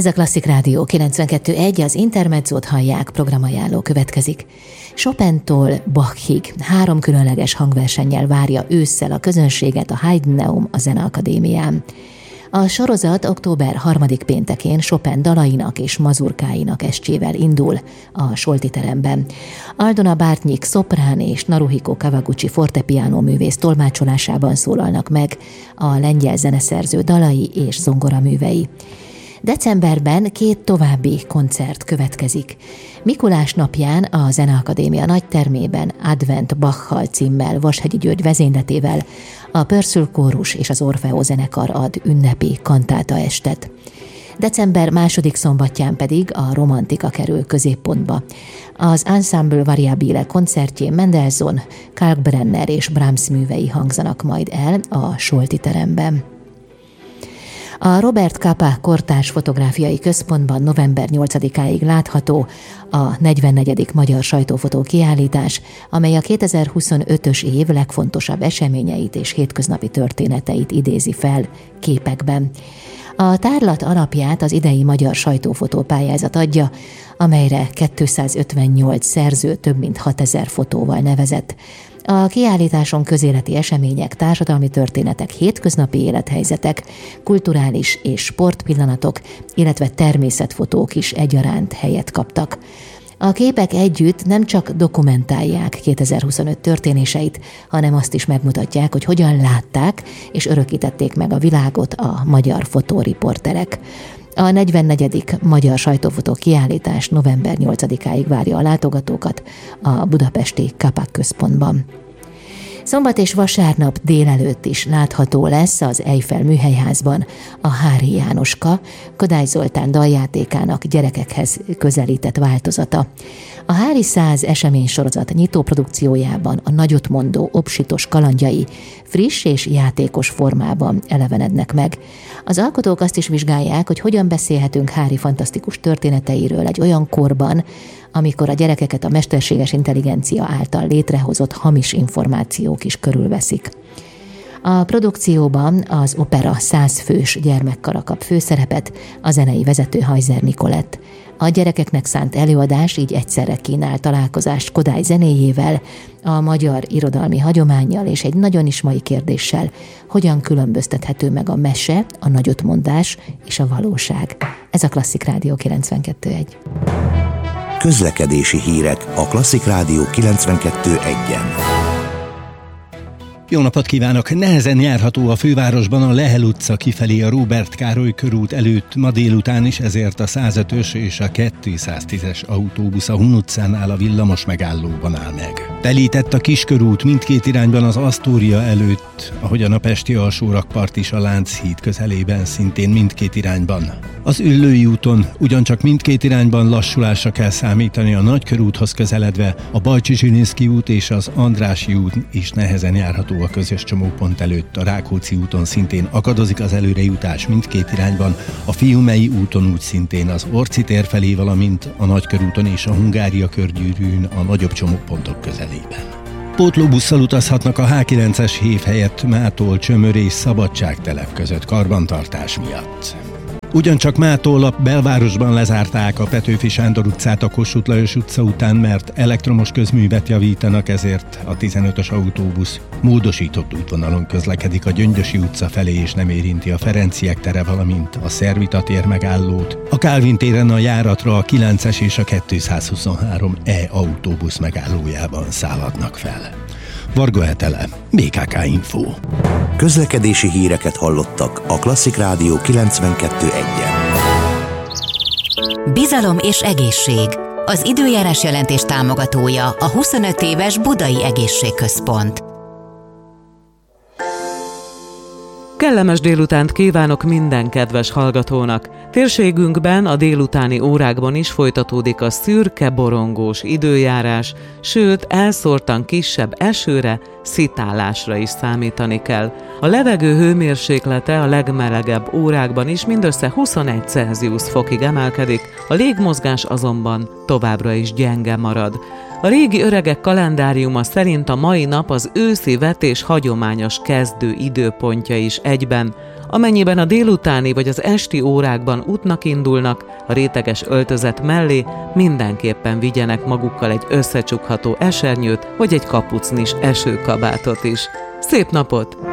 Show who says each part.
Speaker 1: Ez a Klasszik Rádió 92.1, az Intermezzót hallják, programajánló következik. Chopintól Bachig 3 különleges hangversennyel várja ősszel a közönséget a Heideneum a Zeneakadémián. A sorozat október 3. péntekén Chopin dalainak és mazurkáinak estjével indul a Solti teremben. Aldona Bartnyik szoprán és Naruhiko Kawaguchi fortepiano művész tolmácsolásában szólalnak meg a lengyel zeneszerző dalai és zongoraművei. Decemberben 2 további koncert következik. Mikulás napján a Zeneakadémia nagytermében Advent Bachal címmel Vashegyi György vezényletével a Pörsül kórus és az Orfeó zenekar ad ünnepi kantáta estet. December 2. szombatján pedig a romantika kerül középpontba. Az Ensemble Variabile koncertjén Mendelssohn, Kalkbrenner és Brahms művei hangzanak majd el a Solti teremben. A Robert Capa Kortárs Fotográfiai Központban november 8-áig látható a 44. Magyar Sajtófotó kiállítás, amely a 2025-ös év legfontosabb eseményeit és hétköznapi történeteit idézi fel képekben. A tárlat alapját az idei Magyar Sajtófotó pályázat adja, amelyre 258 szerző több mint 6000 fotóval nevezett. A kiállításon közéleti események, társadalmi történetek, hétköznapi élethelyzetek, kulturális és sportpillanatok, illetve természetfotók is egyaránt helyet kaptak. A képek együtt nem csak dokumentálják 2025 történéseit, hanem azt is megmutatják, hogy hogyan látták és örökítették meg a világot a magyar fotóriporterek. A 44. Magyar Sajtófotó kiállítás november 8-áig várja a látogatókat a budapesti Capa központban. Szombat és vasárnap délelőtt is látható lesz az Eiffel műhelyházban a Hári Jánoska, Kodály Zoltán daljátékának gyerekekhez közelített változata. A Hári 100 eseménysorozat nyitó produkciójában a nagyotmondó obsitos kalandjai friss és játékos formában elevenednek meg. Az alkotók azt is vizsgálják, hogy hogyan beszélhetünk Hári fantasztikus történeteiről egy olyan korban, amikor a gyerekeket a mesterséges intelligencia által létrehozott hamis információk is körülveszik. A produkcióban az opera 100 fős gyermekkara kap főszerepet, a zenei vezető Hajzer Nikolett. A gyerekeknek szánt előadás így egyszerre kínál találkozást Kodály zenéjével, a magyar irodalmi hagyománnyal és egy nagyon is mai kérdéssel, hogyan különböztethető meg a mese, a nagyotmondás és a valóság. Ez a Klasszik Rádió 92.1.
Speaker 2: Közlekedési hírek a Klasszik Rádió 92.1-en.
Speaker 3: Jó napot kívánok! Nehezen járható a fővárosban a Lehel utca kifelé a Róbert Károly körút előtt ma délután is, ezért a 105-ös és a 210-es autóbusz a Hun utcánál a villamos megállóban áll meg. Telített a Kiskörút mindkét irányban az Asztória előtt, ahogyan a pesti alsórakpart is a Lánchíd közelében szintén mindkét irányban. Az Üllői úton ugyancsak mindkét irányban lassulásra kell számítani, a Nagykörúthoz közeledve a Bajcsy-Zsilinszky út és az Andrássy út is nehezen járható a közös csomópont előtt. A Rákóczi úton szintén akadozik az előrejutás mindkét irányban, a Fiumei úton úgy szintén az Orci tér felé, valamint a Nagykörúton és a Hungária körgyűrűn a nagyobb csomópontok közelében. Pótlóbusszal utazhatnak a H9-es hév helyett Mától Csömör és Szabadságtelep között karbantartás miatt. Ugyancsak mától a belvárosban lezárták a Petőfi Sándor utcát a Kossuth Lajos utca után, mert elektromos közművet javítanak, ezért a 15-ös autóbusz módosított útvonalon közlekedik a Gyöngyösi utca felé, és nem érinti a Ferenciek tere, valamint a Szervita tér megállót. A Kálvin téren a járatra a 9-es és a 223E autóbusz megállójában szállhatnak fel. Varga Etele, BKK Info.
Speaker 2: Közlekedési híreket hallottak a Klasszik Rádió 92.1-en.
Speaker 4: Bizalom és egészség. Az időjárás jelentés támogatója a 25 éves Budai Egészségközpont.
Speaker 5: Kellemes délutánt kívánok minden kedves hallgatónak! Térségünkben a délutáni órákban is folytatódik a szürke, borongós időjárás, sőt, elszórtan kisebb esőre, szitálásra is számítani kell. A levegő hőmérséklete a legmelegebb órákban is mindössze 21 Celsius fokig emelkedik, a légmozgás azonban továbbra is gyenge marad. A régi öregek kalendáriuma szerint a mai nap az őszi vetés hagyományos kezdő időpontja is egyben, Amennyiben a délutáni vagy az esti órákban útnak indulnak, a réteges öltözet mellé mindenképpen vigyenek magukkal egy összecsukható esernyőt vagy egy kapucnis esőkabátot is. Szép napot!